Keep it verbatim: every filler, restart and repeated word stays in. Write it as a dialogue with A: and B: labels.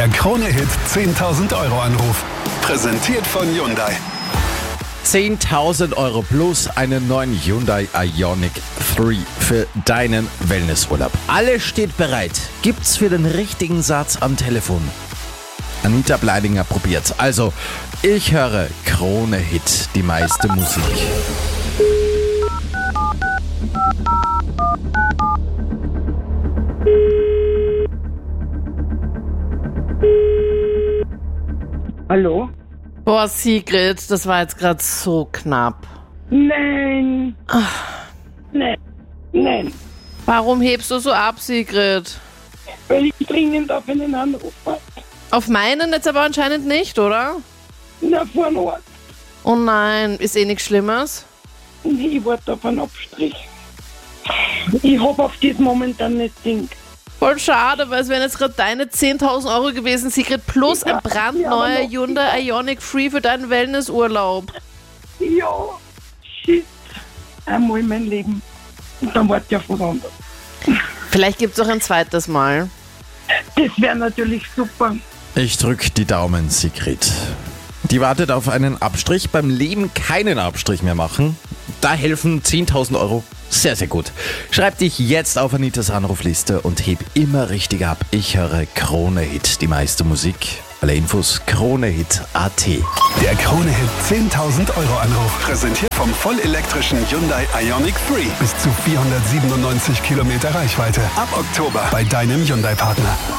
A: Der Krone-Hit zehntausend Euro Anruf. Präsentiert von Hyundai.
B: zehntausend Euro plus einen neuen Hyundai Ioniq drei für deinen Wellnessurlaub. Alles steht bereit. Gibt's für den richtigen Satz am Telefon? Anita Bleidinger probiert's. Also, ich höre Krone-Hit, die meiste Musik.
C: Hallo?
D: Boah, Sigrid, das war jetzt gerade so knapp.
C: Nein. Nein. Nein.
D: Warum hebst du so ab, Sigrid?
C: Weil ich dringend auf einen Anruf warte.
D: Auf meinen jetzt aber anscheinend nicht, oder?
C: Na, vor Ort.
D: Oh nein, ist eh nichts Schlimmes?
C: Ich warte auf einen Abstrich. Ich hab auf das momentan nicht Ding.
D: Voll schade, weil es wären jetzt gerade deine zehntausend Euro gewesen, Sigrid, plus
C: Ja,
D: ein brandneuer
C: ja, aber noch-
D: Hyundai Ioniq drei für deinen Wellnessurlaub.
C: Ja, shit. Einmal in mein Leben. Und dann warte ich auf was anderes.
D: Vielleicht gibt's auch ein zweites Mal.
C: Das wäre natürlich super.
B: Ich drück die Daumen, Sigrid. Die wartet auf einen Abstrich. Beim Leben keinen Abstrich mehr machen. Da helfen zehntausend Euro sehr, sehr gut. Schreib dich jetzt auf Anitas Anrufliste und heb immer richtig ab. Ich höre Krone-Hit, die meiste Musik. Alle Infos Krone-Hit punkt a t.
A: Der Krone-Hit zehntausend Euro Anruf. Präsentiert vom vollelektrischen Hyundai Ioniq drei. Bis zu vierhundertsiebenundneunzig Kilometer Reichweite. Ab Oktober bei deinem Hyundai-Partner.